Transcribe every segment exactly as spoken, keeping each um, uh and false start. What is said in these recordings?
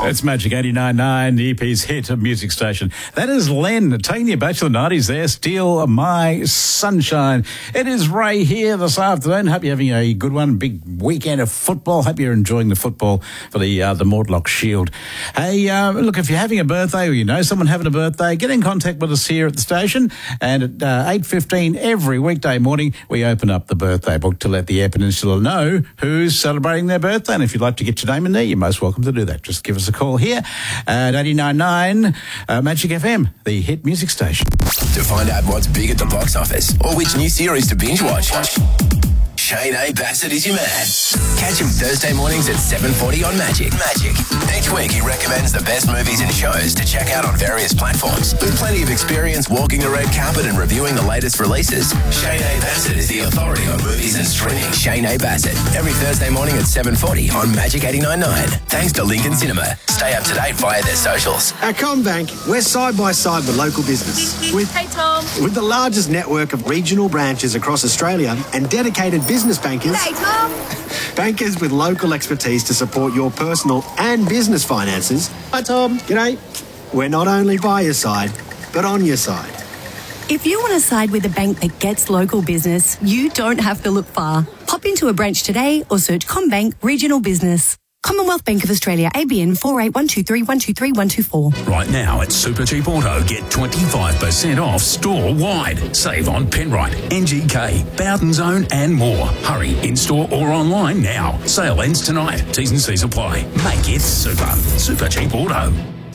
It's Magic eighty-nine point nine, the E P's hit of music station. That is Len, taking you back to the nineties there. Steal My Sunshine. It is Ray here this afternoon. Hope you're having a good one. Big weekend of football. Hope you're enjoying the football for the uh, the Mortlock Shield. Hey, uh, look, if you're having a birthday or you know someone having a birthday, get in contact with us here at the station. And at uh, eight fifteen every weekday morning, we open up the birthday book to let the Eyre Peninsula know who's celebrating their birthday. And if you'd like to get your name in there, you're most welcome to do that. Just give us a call here at eighty-nine point nine uh, Magic F M, the hit music station. To find out what's big at the box office or which new series to binge watch, Shane A. Bassett is your man. Catch him Thursday mornings at seven forty on Magic. Magic. Each week he recommends the best movies and shows to check out on various platforms. With plenty of experience walking the red carpet and reviewing the latest releases, Shane A. Bassett is the authority on movies and streaming. Shane A. Bassett, every Thursday morning at seven forty on Magic eighty-nine point nine. Thanks to Lincoln Cinema. Stay up to date via their socials. At CommBank, we're side by side with local business. With, hey, Tom. With the largest network of regional branches across Australia and dedicated business bankers. Hey, Tom. Bankers with local expertise to support your personal and business finances. Hi, Tom. G'day. We're not only by your side, but on your side. If you want to side with a bank that gets local business, you don't have to look far. Pop into a branch today or search CommBank Regional Business. Commonwealth Bank of Australia, A B N four eight one two three one two three one two four. Right now at Super Cheap Auto, get twenty-five percent off store-wide. Save on Penrite, N G K, Bowden Zone and more. Hurry, in-store or online now. Sale ends tonight. T's and C's apply. Make it super. Super Cheap Auto.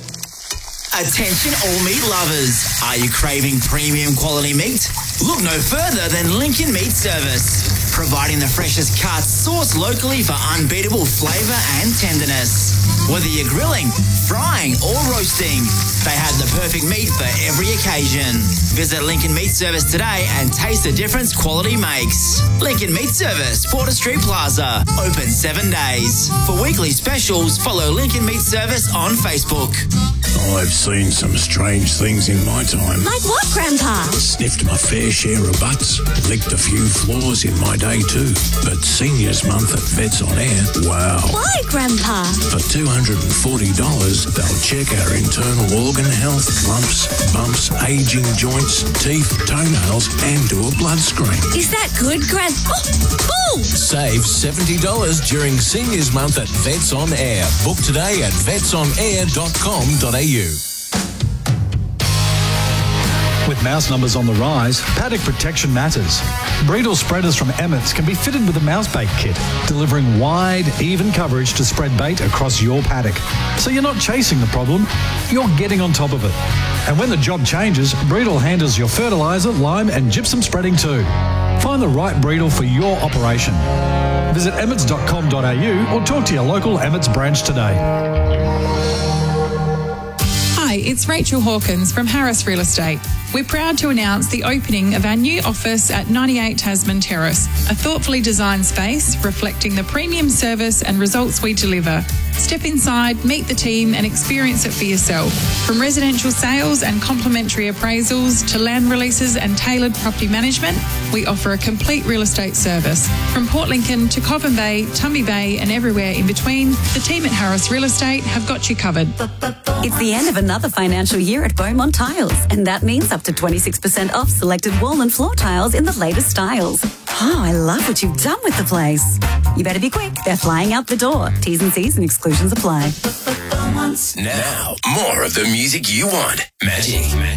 Attention all meat lovers. Are you craving premium quality meat? Look no further than Lincoln Meat Service. Providing the freshest cuts sourced locally for unbeatable flavour and tenderness. Whether you're grilling, frying or roasting, they have the perfect meat for every occasion. Visit Lincoln Meat Service today and taste the difference quality makes. Lincoln Meat Service, Porter Street Plaza, open seven days. For weekly specials, follow Lincoln Meat Service on Facebook. I've seen some strange things in my time. Like what, Grandpa? Sniffed my fair share of butts, licked a few floors in my day too. But Seniors Month at Vets on Air, wow. Why, Grandpa? For two hundred forty dollars, they'll check our internal organ health, lumps, bumps, aging joints, teeth, toenails, and do a blood screen. Is that good, Grand... Oh, Save seventy dollars during Seniors Month at Vets on Air. Book today at vets on air dot com dot a u. With mouse numbers on the rise, paddock protection matters. Bredal spreaders from Emmett's can be fitted with a mouse bait kit, delivering wide, even coverage to spread bait across your paddock. So you're not chasing the problem, you're getting on top of it. And when the job changes, Bredal handles your fertiliser, lime and gypsum spreading too. Find the right Bredal for your operation. Visit emmets dot com dot a u or talk to your local Emmett's branch today. Hi, it's Rachel Hawkins from Harris Real Estate. We're proud to announce the opening of our new office at ninety-eight Tasman Terrace, a thoughtfully designed space reflecting the premium service and results we deliver. Step inside, meet the team and experience it for yourself. From residential sales and complimentary appraisals to land releases and tailored property management, we offer a complete real estate service. From Port Lincoln to Coffin Bay, Tumby Bay and everywhere in between, the team at Harris Real Estate have got you covered. It's the end of another financial year at Beaumont Tiles, and that means up to twenty-six percent off selected wall and floor tiles in the latest styles. Oh, I love what you've done with the place. You better be quick. They're flying out the door. T's and C's and exclusions apply. Now, more of the music you want. Magic.